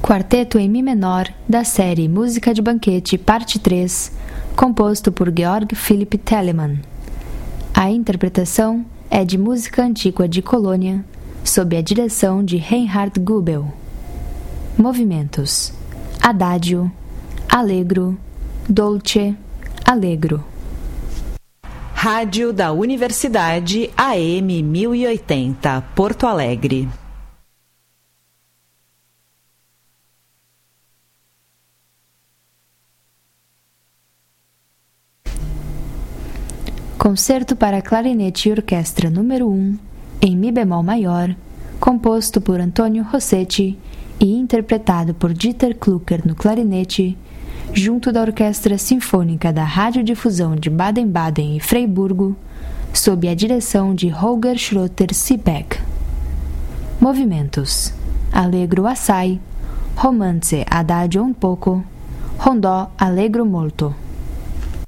Quarteto em Mi menor, da série Música de Banquete, parte 3, composto por Georg Philipp Telemann. A interpretação é de música antiga de Colônia, sob a direção de Reinhard Goebel. Movimentos: Adagio, Allegro, Dolce, Allegro. Rádio da Universidade AM 1080, Porto Alegre. Concerto para clarinete e orquestra número 1, em Mi bemol maior, composto por Antonio Rossetti e interpretado por Dieter Klucker no clarinete, junto da Orquestra Sinfônica da Radiodifusão de Baden-Baden e Freiburgo, sob a direção de Holger Schroeter-Siebeck. Movimentos: Allegro assai, Romance adagio un poco, Rondò allegro molto.